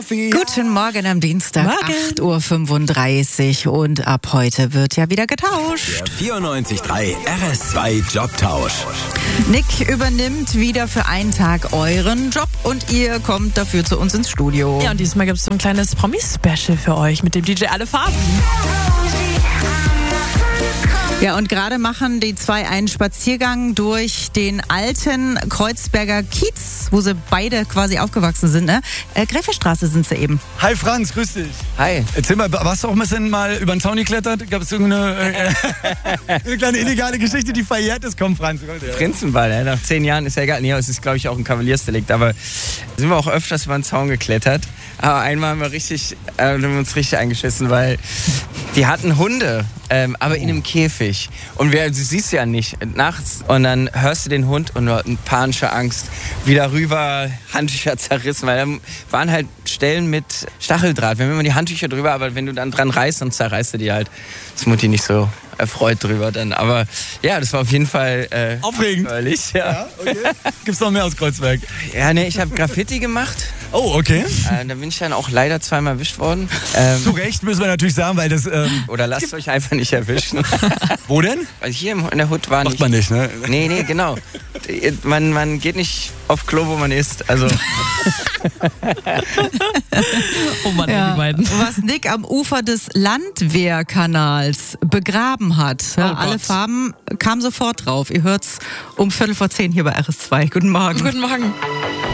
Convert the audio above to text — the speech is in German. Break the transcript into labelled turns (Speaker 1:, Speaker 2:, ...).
Speaker 1: Steffi.
Speaker 2: Guten Morgen am Dienstag, 8.35 Uhr und ab heute wird ja wieder getauscht.
Speaker 1: Der 94.3 RS2 Jobtausch.
Speaker 2: Nick übernimmt wieder für einen Tag euren Job und ihr kommt dafür zu uns ins Studio.
Speaker 3: Ja, und diesmal gibt es so ein kleines Promi-Special für euch mit dem DJ Alle Farben.
Speaker 2: Ja, und gerade machen die zwei einen Spaziergang durch den alten Kreuzberger Kiez, wo sie beide quasi aufgewachsen sind, ne? Gräfestraße sind sie eben.
Speaker 4: Hi Franz, grüß dich.
Speaker 5: Hi.
Speaker 4: Erzähl mal, warst du auch ein bisschen mal über den Zaun geklettert? Gab es irgendeine eine kleine illegale Geschichte, die verjährt ist? Komm Franz.
Speaker 5: Prinzenball, ja. Nach 10 Jahren ist ja egal. Nee, es ist, glaube ich, auch ein Kavaliersdelikt. Aber sind wir auch öfters über den Zaun geklettert. Aber einmal haben wir uns richtig eingeschissen, weil die hatten Hunde, aber in einem Käfig. Und du siehst ja nicht nachts. Und dann hörst du den Hund und eine panische Angst. Wieder rüber, Handtücher zerrissen. Weil da waren halt Stellen mit Stacheldraht. Wir haben immer die Handtücher drüber, aber wenn du dann dran reißt, dann zerreißt du die halt. Das ist Mutti nicht so erfreut drüber dann. Aber ja, das war auf jeden Fall
Speaker 4: aufregend.
Speaker 5: Ja.
Speaker 4: Okay. Gibt's noch mehr aus Kreuzberg?
Speaker 5: Ja, nee, ich habe Graffiti gemacht.
Speaker 4: Oh, okay.
Speaker 5: Da bin ich dann auch leider zweimal erwischt worden.
Speaker 4: Zu Recht müssen wir natürlich sagen, weil das...
Speaker 5: Oder lasst euch einfach nicht erwischen.
Speaker 4: Wo denn?
Speaker 5: Weil hier in der Hut war
Speaker 4: Macht man nicht, ne?
Speaker 5: Nee, genau. Man geht nicht auf Klo, wo man isst. Also...
Speaker 3: Oh Mann,
Speaker 2: Ja,
Speaker 3: die beiden.
Speaker 2: was Nick am Ufer des Landwehrkanals begraben hat. Ja,
Speaker 4: Oh
Speaker 2: Alle
Speaker 4: Gott.
Speaker 2: Farben kam sofort drauf. Ihr hört's um 10:15 hier bei RS2. Guten Morgen.
Speaker 3: Guten Morgen.